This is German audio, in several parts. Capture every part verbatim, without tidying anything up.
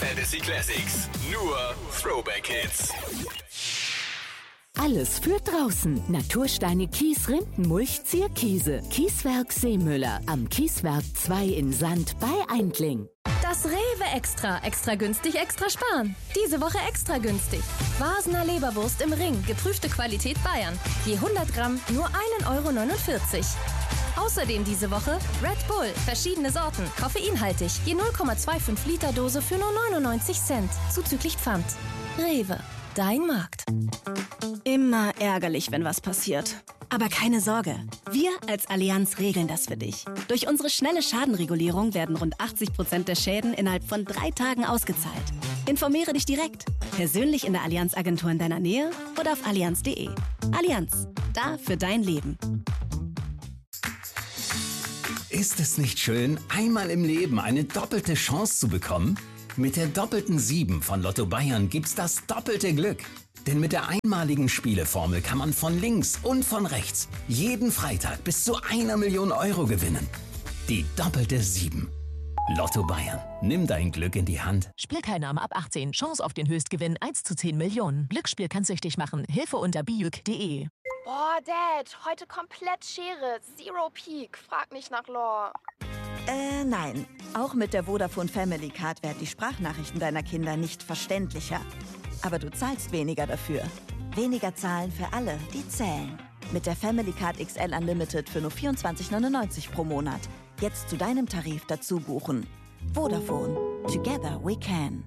Fantasy Classics. Nur Throwback Hits. Alles für draußen. Natursteine, Kies, Rinden, Mulch, Zierkiese. Kieswerk Seemüller. Am Kieswerk zwei in Sand bei Eindling. Das Rewe Extra. Extra günstig, extra sparen. Diese Woche extra günstig. Vasener Leberwurst im Ring. Geprüfte Qualität Bayern. Je hundert Gramm nur ein Euro neunundvierzig. Außerdem diese Woche Red Bull. Verschiedene Sorten. Koffeinhaltig. Je null Komma fünfundzwanzig Liter Dose für nur neunundneunzig Cent. Zuzüglich Pfand. Rewe. Dein Markt. Immer ärgerlich, wenn was passiert. Aber keine Sorge, wir als Allianz regeln das für dich. Durch unsere schnelle Schadenregulierung werden rund achtzig Prozent der Schäden innerhalb von drei Tagen ausgezahlt. Informiere dich direkt, persönlich in der Allianz-Agentur in deiner Nähe oder auf allianz punkt de. Allianz, da für dein Leben. Ist es nicht schön, einmal im Leben eine doppelte Chance zu bekommen? Mit der doppelten sieben von Lotto Bayern gibt's das doppelte Glück. Denn mit der einmaligen Spieleformel kann man von links und von rechts jeden Freitag bis zu einer Million Euro gewinnen. Die doppelte sieben. Lotto Bayern. Nimm dein Glück in die Hand. Spielteilnahme ab achtzehn. Chance auf den Höchstgewinn eins zu zehn Millionen. Glücksspiel kann süchtig machen. Hilfe unter bijuk punkt de. Boah, Dad, heute komplett Schere. Zero Peak. Frag nicht nach Lore. Äh, nein. Auch mit der Vodafone Family Card werden die Sprachnachrichten deiner Kinder nicht verständlicher. Aber du zahlst weniger dafür. Weniger zahlen für alle, die zählen. Mit der Family Card X L Unlimited für nur vierundzwanzig neunundneunzig pro Monat. Jetzt zu deinem Tarif dazu buchen. Vodafone. Together we can.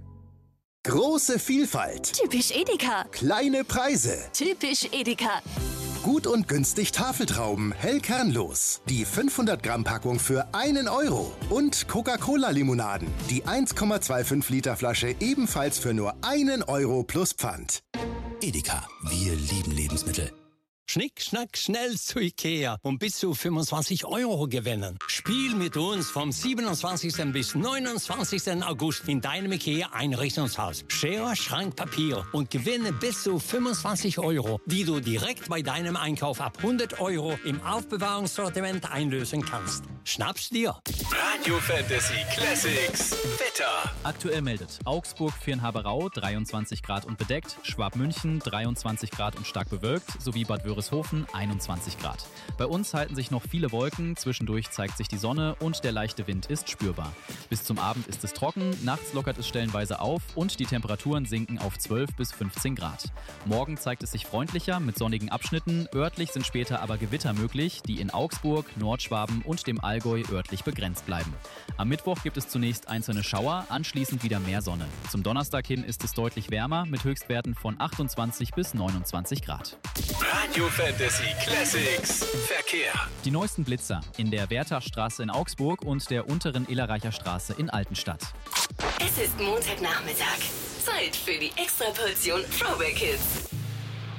Große Vielfalt. Typisch Edeka. Kleine Preise. Typisch Edeka. Gut und günstig Tafeltrauben, hell kernlos. Die fünfhundert Gramm Packung für einen Euro. Und Coca-Cola-Limonaden. Die eins Komma fünfundzwanzig Liter Flasche ebenfalls für nur einen Euro plus Pfand. Edeka, wir lieben Lebensmittel. Schnick, schnack, schnell zu Ikea und bis zu fünfundzwanzig Euro gewinnen. Spiel mit uns vom siebenundzwanzigsten bis neunundzwanzigsten August in deinem Ikea-Einrichtungshaus. Schere, Schrank, Papier und gewinne bis zu fünfundzwanzig Euro, die du direkt bei deinem Einkauf ab hundert Euro im Aufbewahrungssortiment einlösen kannst. Schnapp's dir. Radio Fantasy Classics. Wetter. Aktuell meldet Augsburg, Viernhaberau dreiundzwanzig Grad und bedeckt, Schwabmünchen dreiundzwanzig Grad und stark bewölkt, sowie Bad Wörishofen einundzwanzig Grad. Bei uns halten sich noch viele Wolken, zwischendurch zeigt sich die Sonne und der leichte Wind ist spürbar. Bis zum Abend ist es trocken, nachts lockert es stellenweise auf und die Temperaturen sinken auf zwölf bis fünfzehn Grad. Morgen zeigt es sich freundlicher mit sonnigen Abschnitten, örtlich sind später aber Gewitter möglich, die in Augsburg, Nordschwaben und dem Allgäu örtlich begrenzt bleiben. Am Mittwoch gibt es zunächst einzelne Schauer, anschließend wieder mehr Sonne. Zum Donnerstag hin ist es deutlich wärmer mit Höchstwerten von achtundzwanzig bis neunundzwanzig Grad. Radio Fantasy Classics. Verkehr. Die neuesten Blitzer in der Wertachstraße in Augsburg und der unteren Illerreicher Straße in Altenstadt. Es ist Montagnachmittag. Zeit für die Extraportion Throwback Hits.